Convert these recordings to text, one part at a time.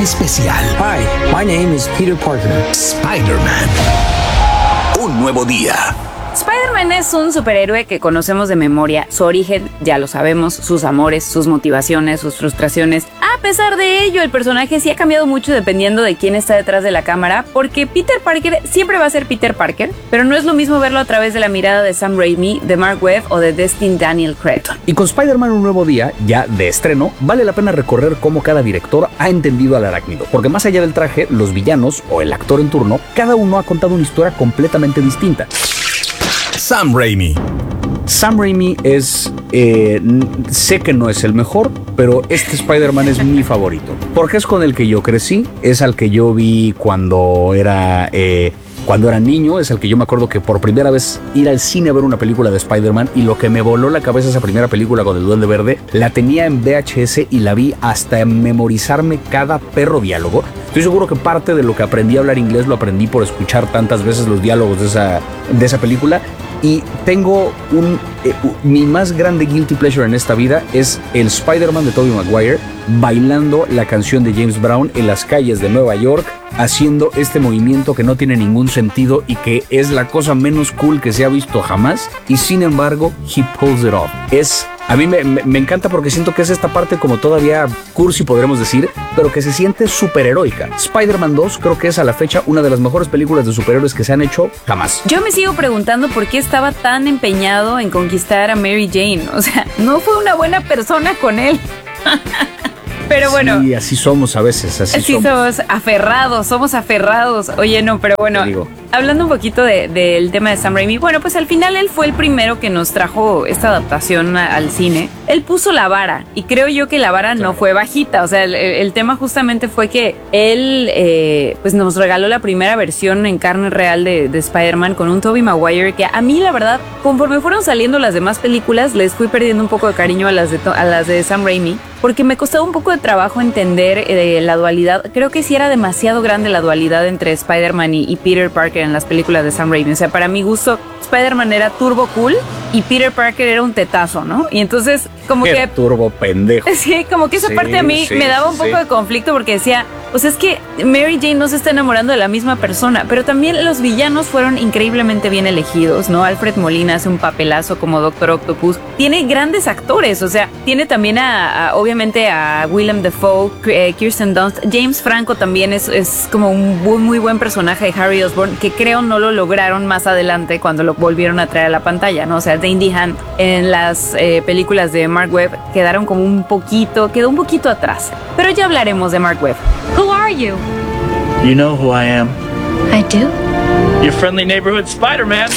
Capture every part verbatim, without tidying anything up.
especial. Hi, my name is Peter Parker. Spider-Man. Un nuevo día. Spider-Man es un superhéroe que conocemos de memoria. Su origen, ya lo sabemos, sus amores, sus motivaciones, sus frustraciones. A pesar de ello, el personaje sí ha cambiado mucho dependiendo de quién está detrás de la cámara, porque Peter Parker siempre va a ser Peter Parker, pero no es lo mismo verlo a través de la mirada de Sam Raimi, de Mark Webb o de Destin Daniel Cretton. Y con Spider-Man Un Nuevo Día, ya de estreno, vale la pena recorrer cómo cada director ha entendido al arácnido, porque más allá del traje, los villanos o el actor en turno, cada uno ha contado una historia completamente distinta. Sam Raimi. Sam Raimi es... Eh, sé que no es el mejor, pero este Spider-Man es mi favorito. Porque es con el que yo crecí, es al que yo vi cuando era... Eh, Cuando era niño, es el que yo me acuerdo que por primera vez ir al cine a ver una película de Spider-Man, y lo que me voló la cabeza esa primera película con el Duende Verde, la tenía en V H S y la vi hasta memorizarme cada perro diálogo. Estoy seguro que parte de lo que aprendí a hablar inglés lo aprendí por escuchar tantas veces los diálogos de esa, de esa película. Y tengo un... Eh, mi más grande guilty pleasure en esta vida es el Spider-Man de Tobey Maguire bailando la canción de James Brown en las calles de Nueva York, haciendo este movimiento que no tiene ningún sentido y que es la cosa menos cool que se ha visto jamás, y sin embargo, he pulls it off. Es... A mí me, me, me encanta porque siento que es esta parte como todavía cursi, podremos decir, pero que se siente superheroica. Spider-Man dos creo que es a la fecha una de las mejores películas de superhéroes que se han hecho jamás. Yo me sigo preguntando por qué estaba tan empeñado en conquistar a Mary Jane. O sea, no fue una buena persona con él. Pero bueno. Sí, así somos a veces, así, así somos. somos aferrados, somos aferrados. Oye, no, pero bueno, hablando un poquito de, del tema de Sam Raimi, bueno, pues al final él fue el primero que nos trajo esta adaptación a, al cine. Él puso la vara, y creo yo que la vara claro. no fue bajita. O sea, el, el tema justamente fue que él eh, pues nos regaló la primera versión en carne real de, de Spider-Man con un Tobey Maguire que a mí, la verdad, conforme fueron saliendo las demás películas, les fui perdiendo un poco de cariño a las de, a las de Sam Raimi, porque me costaba un poco de trabajo entender eh, la dualidad. Creo que sí era demasiado grande la dualidad entre Spider-Man y, y Peter Parker en las películas de Sam Raimi. O sea, para mi gusto, Spider-Man era turbo cool y Peter Parker era un tetazo, ¿no? Y entonces, como Qué que... turbo pendejo. Sí, como que esa sí, parte a mí sí, me daba un poco sí. de conflicto, porque decía, pues es que Mary Jane no se está enamorando de la misma persona, pero también los villanos fueron increíblemente bien elegidos, ¿no? Alfred Molina hace un papelazo como Doctor Octopus. Tiene grandes actores, o sea, tiene también a, a obviamente a Willem Dafoe, eh, Kirsten Dunst. James Franco también es, es como un muy, muy buen personaje de Harry Osborn, que creo no lo lograron más adelante cuando lo volvieron a traer a la pantalla, ¿no? O sea, Dandy Han en las eh, películas de Mark Webb quedaron como un poquito, quedó un poquito atrás. Pero ya hablaremos de Mark Webb. Who are you? You know who I am. I do. Your friendly neighborhood Spider-Man.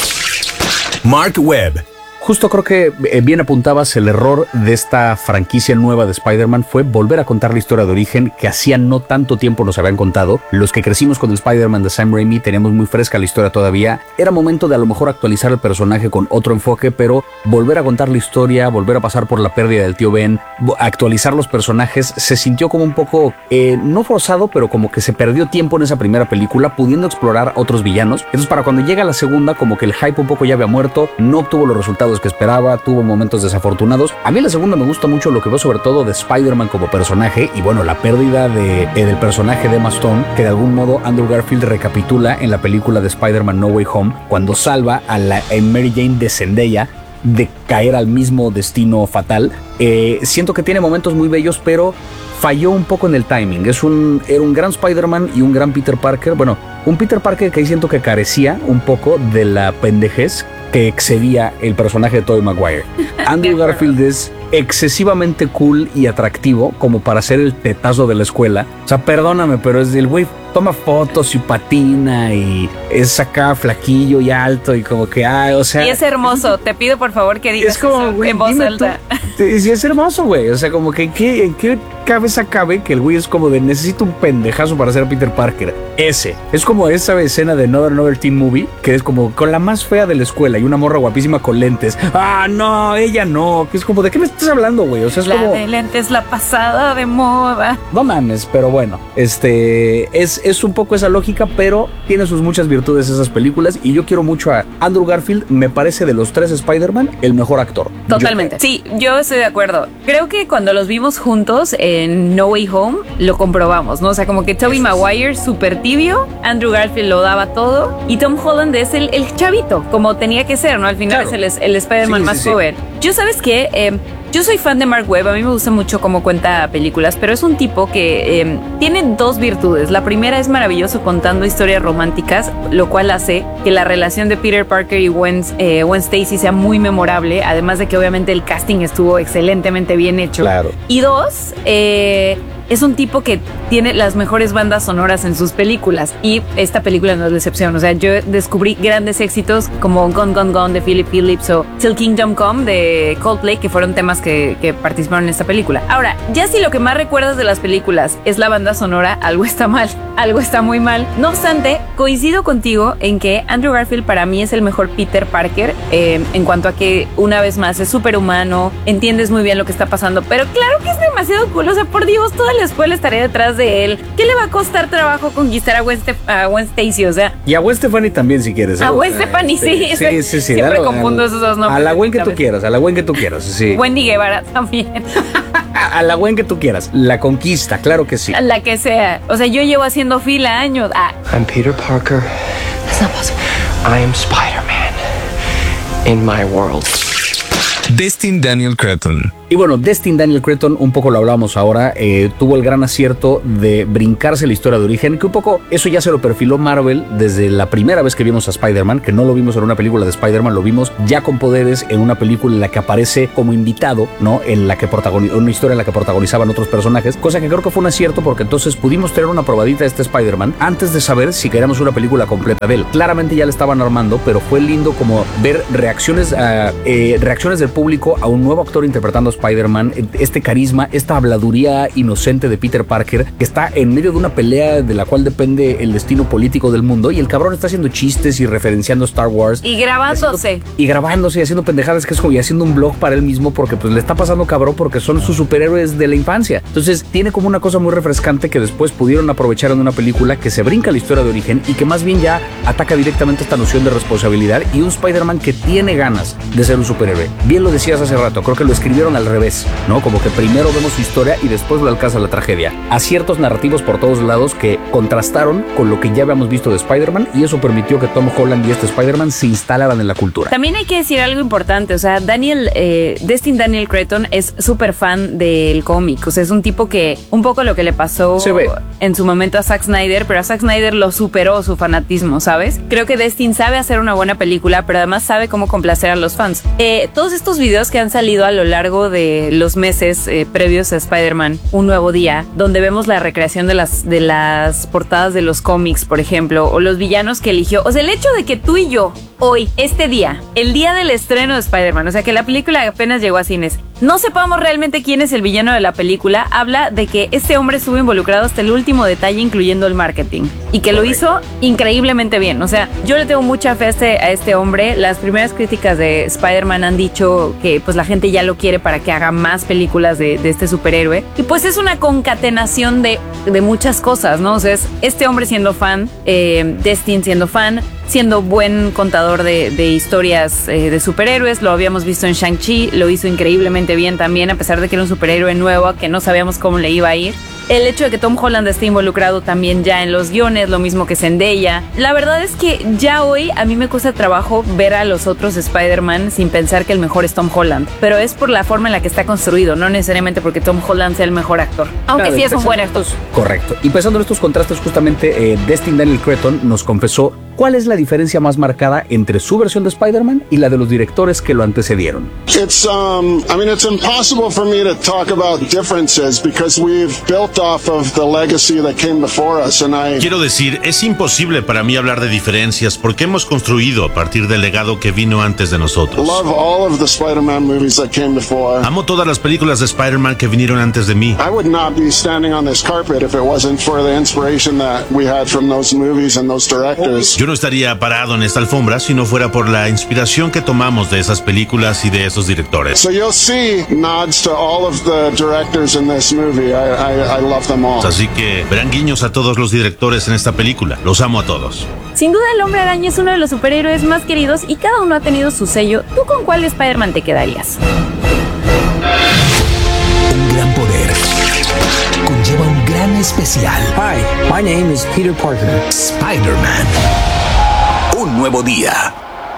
Mark Webb. Justo creo que eh, bien apuntabas, el error de esta franquicia nueva de Spider-Man fue volver a contar la historia de origen que hacía no tanto tiempo nos habían contado. Los que crecimos con el Spider-Man de Sam Raimi teníamos muy fresca la historia todavía. Era momento de a lo mejor actualizar el personaje con otro enfoque, pero volver a contar la historia, volver a pasar por la pérdida del tío Ben, actualizar los personajes, se sintió como un poco, eh, no forzado, pero como que se perdió tiempo en esa primera película, pudiendo explorar otros villanos. Entonces, para cuando llega la segunda, como que el hype un poco ya había muerto, no obtuvo los resultados que esperaba, tuvo momentos desafortunados. A mí la segunda me gusta mucho lo que veo sobre todo de Spider-Man como personaje, y bueno, la pérdida de, eh, del personaje de Emma Stone, que de algún modo Andrew Garfield recapitula en la película de Spider-Man No Way Home, cuando salva a la a Mary Jane de Zendaya de caer al mismo destino fatal. Eh, siento que tiene momentos muy bellos, pero falló un poco en el timing. Es un, era un gran Spider-Man y un gran Peter Parker. Bueno, un Peter Parker que ahí siento que carecía un poco de la pendejez que excedía el personaje de Tobey Maguire. Andrew Garfield es excesivamente cool y atractivo como para ser el tetazo de la escuela. O sea, perdóname, pero es del güey, toma fotos y patina y es acá flaquillo y alto y como que, ay, o sea... Y es hermoso, te pido por favor que digas es como, eso güey, en voz alta. Sí, es hermoso, güey. O sea, como que ¿en qué, en qué cabeza cabe que el güey es como de necesito un pendejazo para ser Peter Parker? Ese. Es como esa escena de Another Another Teen Movie, que es como con la más fea de la escuela y una morra guapísima con lentes. Ah, no, ella no. Que es como, ¿de qué me estás hablando, güey? O sea, es la como... de lentes, la pasada de moda. No mames, pero bueno. Este... Es, es, es un poco esa lógica, pero tiene sus muchas virtudes esas películas y yo quiero mucho a Andrew Garfield. Me parece de los tres Spider-Man el mejor actor. Totalmente. Yo, sí, yo estoy de acuerdo. Creo que cuando los vimos juntos en No Way Home, lo comprobamos, ¿no? O sea, como que Tobey Maguire súper tibio, Andrew Garfield lo daba todo y Tom Holland es el, el chavito, como tenía que ser, ¿no? Al final claro. es el, el Spider-Man sí, más sí, joven. Sí. Yo, ¿sabes qué? Eh, Yo soy fan de Mark Webb, a mí me gusta mucho cómo cuenta películas, pero es un tipo que eh, tiene dos virtudes. La primera es maravilloso contando historias románticas, lo cual hace que la relación de Peter Parker y Gwen, eh, Gwen Stacy sea muy memorable, además de que obviamente el casting estuvo excelentemente bien hecho. Claro. Y dos, eh... es un tipo que tiene las mejores bandas sonoras en sus películas y esta película no es excepción. O sea, yo descubrí grandes éxitos como Gone Gone Gone de Philip Phillips o Till Kingdom Come de Coldplay, que fueron temas que, que participaron en esta película. Ahora, ya si lo que más recuerdas de las películas es la banda sonora, algo está mal, algo está muy mal. No obstante, coincido contigo en que Andrew Garfield para mí es el mejor Peter Parker eh, en cuanto a que una vez más es súper humano, entiendes muy bien lo que está pasando, pero claro que es demasiado cool. O sea, por Dios, toda la escuela estaría detrás de él. ¿Qué le va a costar trabajo conquistar a Gwen, Stef- a Gwen Stacy? O sea, y a Gwen Stefani también, si quieres. ¿eh? A Gwen Stefani, sí. Sí, sí, sí, sí. Siempre dale, confundo a, esos dos nombres. A la Gwen que tú quieras, a la Gwen que tú quieras, sí. Wendy Guevara también. A la Gwen que tú quieras. La conquista, claro que sí. La que sea. O sea, yo llevo haciendo fila años. Ah. I'm Peter Parker. That's not possible. I am Spider-Man. In my world. Destin Daniel Cretton. Y bueno, Destin Daniel Cretton, un poco lo hablábamos ahora, eh, tuvo el gran acierto de brincarse la historia de origen, que un poco eso ya se lo perfiló Marvel desde la primera vez que vimos a Spider-Man, que no lo vimos en una película de Spider-Man, lo vimos ya con poderes en una película en la que aparece como invitado, ¿no? En la que protagoniza, una historia en la que protagonizaban otros personajes, cosa que creo que fue un acierto porque entonces pudimos tener una probadita de este Spider-Man antes de saber si queríamos una película completa de él. Claramente ya le estaban armando, pero fue lindo como ver reacciones, uh, eh, reacciones del público a un nuevo actor interpretando a Spider-Man, este carisma, esta habladuría inocente de Peter Parker, que está en medio de una pelea de la cual depende el destino político del mundo, y el cabrón está haciendo chistes y referenciando Star Wars. Y grabándose. Haciendo, y grabándose y haciendo pendejadas, que es como y haciendo un blog para él mismo, porque pues le está pasando cabrón, porque son sus superhéroes de la infancia. Entonces tiene como una cosa muy refrescante que después pudieron aprovechar en una película que se brinca la historia de origen y que más bien ya ataca directamente esta noción de responsabilidad y un Spider-Man que tiene ganas de ser un superhéroe. Bien lo decías hace rato, creo que lo escribieron al revés, ¿no? Como que primero vemos su historia y después lo alcanza la tragedia. Aciertos narrativos por todos lados que contrastaron con lo que ya habíamos visto de Spider-Man, y eso permitió que Tom Holland y este Spider-Man se instalaran en la cultura. También hay que decir algo importante, o sea, Daniel, eh, Destin Daniel Cretton es súper fan del cómic, o sea, es un tipo que un poco lo que le pasó en su momento a Zack Snyder, pero a Zack Snyder lo superó su fanatismo, ¿sabes? Creo que Destin sabe hacer una buena película, pero además sabe cómo complacer a los fans. Eh, todos estos videos que han salido a lo largo de los meses eh, previos a Spider-Man Un Nuevo Día, donde vemos la recreación de las, de las portadas de los cómics, por ejemplo, o los villanos que eligió. O sea, el hecho de que tú y yo, hoy, este día, el día del estreno de Spider-Man, o sea, que la película apenas llegó a cines, no sepamos realmente quién es el villano de la película, habla de que este hombre estuvo involucrado hasta el último detalle, incluyendo el marketing, y que lo hizo increíblemente bien. O sea, yo le tengo mucha fe a este, a este hombre. Las primeras críticas de Spider-Man han dicho que pues la gente ya lo quiere para que haga más películas de, de este superhéroe, y pues es una concatenación de, de muchas cosas, ¿no? O sea, es este hombre siendo fan, eh, Destin siendo fan, siendo buen contador de, de historias eh, de superhéroes. Lo habíamos visto en Shang-Chi, lo hizo increíblemente bien también, a pesar de que era un superhéroe nuevo, que no sabíamos cómo le iba a ir. El hecho de que Tom Holland esté involucrado también ya en los guiones, lo mismo que Zendaya. La verdad es que ya hoy a mí me cuesta trabajo ver a los otros Spider-Man sin pensar que el mejor es Tom Holland. Pero es por la forma en la que está construido, no necesariamente porque Tom Holland sea el mejor actor. Aunque claro, sí es un buen actor. Correcto. Y pensando en estos contrastes, justamente eh, Destin Daniel Cretton nos confesó cuál es la diferencia más marcada entre su versión de Spider-Man y la de los directores que lo antecedieron. It's, um, I mean, it's impossible for me to talk about differences because we've built off of the legacy that came before us, and I... Quiero decir, es imposible para mí hablar de diferencias porque hemos construido a partir del legado que vino antes de nosotros. Love all of the Spider-Man movies that came before. Amo todas las películas de Spider-Man que vinieron antes de mí. I would not be standing on this carpet if it wasn't for the inspiration that we had from those movies and those directors. Yo no estaría parado en esta alfombra si no fuera por la inspiración que tomamos de esas películas y de esos directores. So you'll see nods to all of the directors in this movie. I, I, I love them all. Así que verán guiños a todos los directores en esta película. Los amo a todos. Sin duda el Hombre Araña es uno de los superhéroes más queridos y cada uno ha tenido su sello. ¿Tú con cuál Spider-Man te quedarías? Un gran poder conlleva un gran especial. Hi, my name is Peter Parker. Spider-Man. Un nuevo día.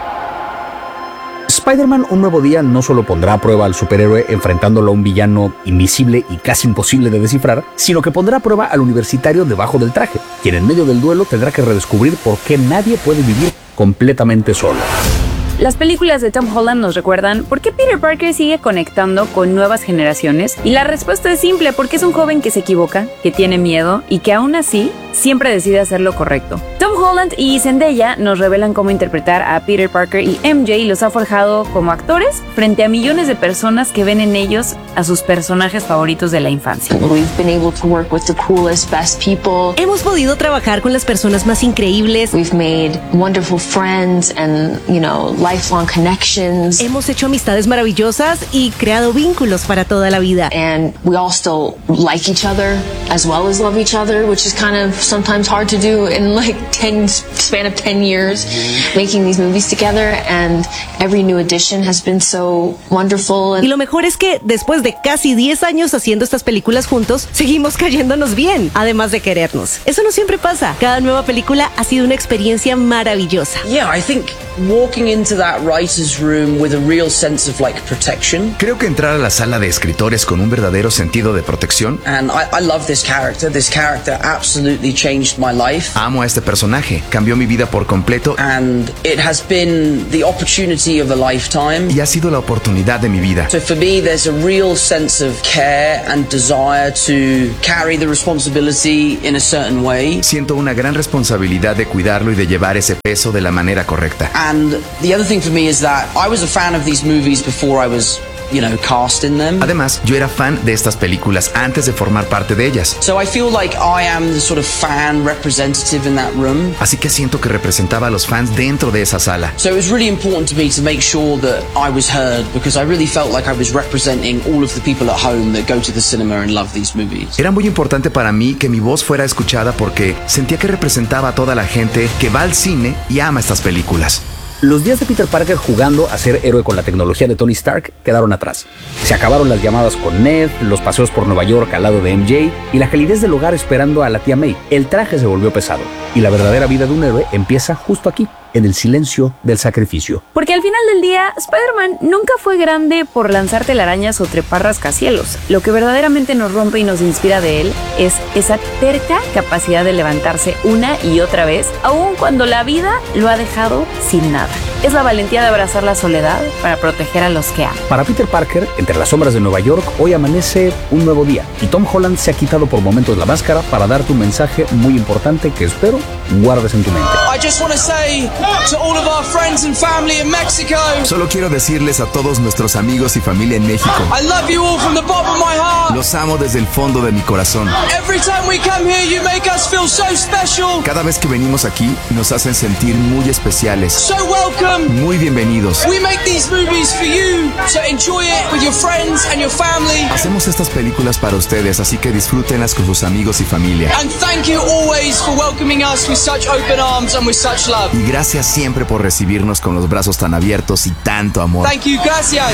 Spider-Man Un Nuevo Día no solo pondrá a prueba al superhéroe enfrentándolo a un villano invisible y casi imposible de descifrar, sino que pondrá a prueba al universitario debajo del traje, quien en medio del duelo tendrá que redescubrir por qué nadie puede vivir completamente solo. Las películas de Tom Holland nos recuerdan por qué Peter Parker sigue conectando con nuevas generaciones y la respuesta es simple, porque es un joven que se equivoca, que tiene miedo y que aún así siempre decide hacer lo correcto. Tom Holland y Zendaya nos revelan cómo interpretar a Peter Parker y M J los ha forjado como actores frente a millones de personas que ven en ellos a sus personajes favoritos de la infancia. We've been able to work with the coolest, best people. Hemos podido trabajar con las personas más increíbles. We've made wonderful friends and, you know, lifelong connections. Hemos hecho amistades maravillosas y creado vínculos para toda la vida. And we all still like each other as well as love each other, which is kind of sometimes hard to do in like ten span of ten years making these movies together, and every new edition has been so wonderful. Y lo mejor es que después de casi diez años haciendo estas películas juntos, seguimos cayéndonos bien, además de querernos. Eso no siempre pasa. Cada nueva película ha sido una experiencia maravillosa. Yeah, I think walking into that writer's room with a real sense of like protection. Creo que entrar a la sala de escritores con un verdadero sentido de protección. And I, I love this character. This character absolutely changed my life. Amo a este personaje. Cambió mi vida por completo. And it has been the opportunity of a lifetime. Y ha sido la oportunidad de mi vida. So for me, there's a real sense of care and desire to carry the responsibility in a certain way. Siento una gran responsabilidad de cuidarlo y de llevar ese peso de la manera correcta. And the other thing for me is that I was a fan of these movies before I was, you know, cast in them. Además, yo era fan de estas películas antes de formar parte de ellas. So I feel like I am the sort of fan representative in that room. Así que siento que representaba a los fans dentro de esa sala. So it was really important to me to make sure that I was heard, because I really felt like I was representing all of the people at home that go to the cinema and love these movies. Era muy importante para mí que mi voz fuera escuchada porque sentía que representaba a toda la gente que va al cine y ama estas películas. Los días de Peter Parker jugando a ser héroe con la tecnología de Tony Stark quedaron atrás. Se acabaron las llamadas con Ned, los paseos por Nueva York al lado de M J y la calidez del hogar esperando a la tía May. El traje se volvió pesado y la verdadera vida de un héroe empieza justo aquí, en el silencio del sacrificio. Porque al final del día, Spider-Man nunca fue grande por lanzar telarañas o trepar rascacielos. Lo que verdaderamente nos rompe y nos inspira de él es esa terca capacidad de levantarse una y otra vez, aun cuando la vida lo ha dejado sin nada. Es la valentía de abrazar la soledad para proteger a los que ama. Para Peter Parker, entre las sombras de Nueva York, hoy amanece un nuevo día. Y Tom Holland se ha quitado por momentos la máscara para darte un mensaje muy importante que espero guardes en tu mente. I just want to say to all of our friends and family in Mexico. Solo quiero decirles a todos nuestros amigos y familia en México. I love you all from the bottom of my heart. Los amo desde el fondo de mi corazón. Every time we come here, you make us feel so special. Cada vez que venimos aquí, nos hacen sentir muy especiales. So welcome. Muy bienvenidos. We make these movies for you, so enjoy it with your friends and your family. Hacemos estas películas para ustedes, así que disfrútenlas con sus amigos y familia. And thank you always for welcoming us with such open arms and with such love. Y gracias siempre por recibirnos con los brazos tan abiertos y tanto amor. Thank you, gracias.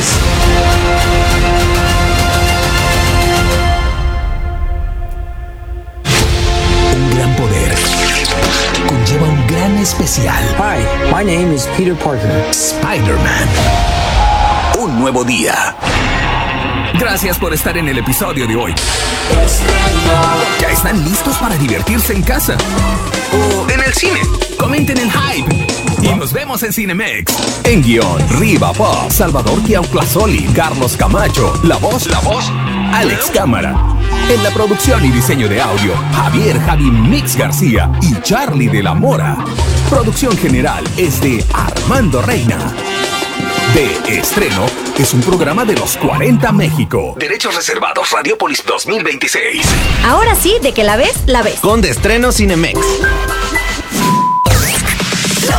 Un gran poder conlleva un gran especial. Hi, my name is Peter Parker. Spider-Man. Un nuevo día. Gracias por estar en el episodio de hoy. ¿Ya están listos para divertirse en casa? ¿O en el cine? Comenten en Hype. Y nos vemos en Cinemex. En guión, Riva Pop, Salvador Giauclasoli, Carlos Camacho. La voz, la voz, Alex Cámara. En la producción y diseño de audio, Javier Javi Mix García y Charlie de la Mora. Producción general es de Armando Reina. De Estreno es un programa de los cuarenta México. Derechos reservados Radiopolis dos mil veintiséis. Ahora sí, de que la ves, la ves. Con De Estreno Cinemex.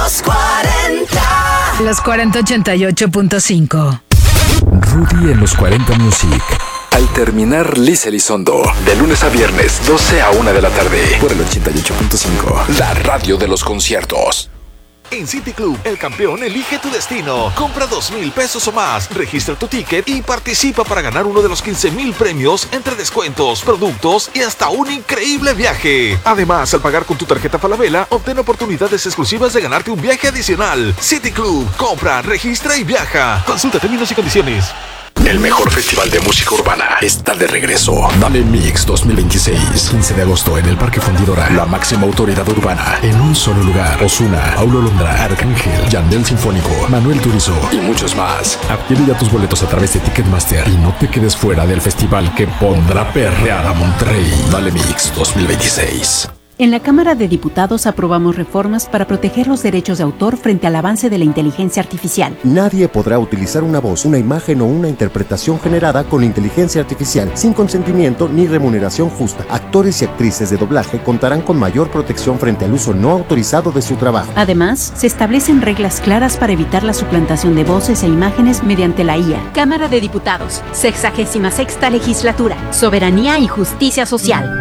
Los cuarenta. Los cuarenta ochenta y ocho punto cinco. Rudy en los cuarenta Music. Al terminar, Liza Elizondo. De lunes a viernes, doce a una de la tarde. Por el ochenta y ocho punto cinco. La radio de los conciertos. En City Club, el campeón elige tu destino. Compra dos mil pesos o más, registra tu ticket y participa para ganar uno de los quince mil premios entre descuentos, productos y hasta un increíble viaje. Además, al pagar con tu tarjeta Falabella, obtén oportunidades exclusivas de ganarte un viaje adicional. City Club, compra, registra y viaja. Consulta términos y condiciones. El mejor festival de música urbana está de regreso. Dale Mix dos mil veintiséis, quince de agosto en el Parque Fundidora. La máxima autoridad urbana en un solo lugar. Ozuna, Paulo Londra, Arcángel, Yandel Sinfónico, Manuel Turizo y muchos más. Adquiere ya tus boletos a través de Ticketmaster y no te quedes fuera del festival que pondrá perrear a Monterrey. Dale Mix dos mil veintiséis. En la Cámara de Diputados aprobamos reformas para proteger los derechos de autor frente al avance de la inteligencia artificial. Nadie podrá utilizar una voz, una imagen o una interpretación generada con inteligencia artificial sin consentimiento ni remuneración justa. Actores y actrices de doblaje contarán con mayor protección frente al uso no autorizado de su trabajo. Además, se establecen reglas claras para evitar la suplantación de voces e imágenes mediante la I A. Cámara de Diputados, sexagésima sexta legislatura, soberanía y justicia social.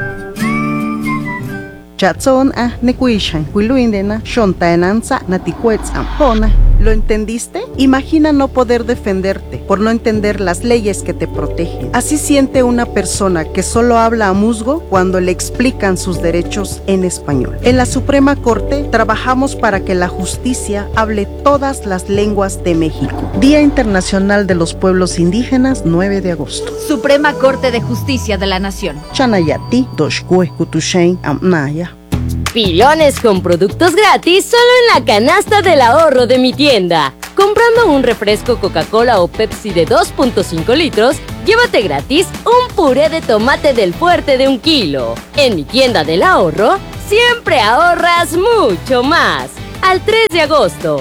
Chatson a nekuishan, kuiluindena, shontaenanza, naticuetz ampona. ¿Lo entendiste? Imagina no poder defenderte por no entender las leyes que te protegen. Así siente una persona que solo habla a musgo cuando le explican sus derechos en español. En la Suprema Corte trabajamos para que la justicia hable todas las lenguas de México. Día Internacional de los Pueblos Indígenas, nueve de agosto. Suprema Corte de Justicia de la Nación. Chanayati, Doshkue, Kutushain, Amnaya. Pilones con productos gratis solo en la canasta del ahorro de mi tienda. Comprando un refresco Coca-Cola o Pepsi de dos punto cinco litros, llévate gratis un puré de tomate del fuerte de un kilo. En mi tienda del ahorro, siempre ahorras mucho más. Al tres de agosto.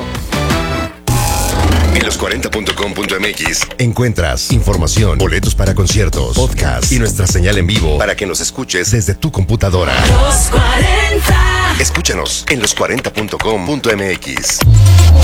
En los cuarenta punto com punto m x encuentras información, boletos para conciertos, podcast y nuestra señal en vivo para que nos escuches desde tu computadora. Los cuarenta. Escúchanos en los cuarenta punto com punto m x.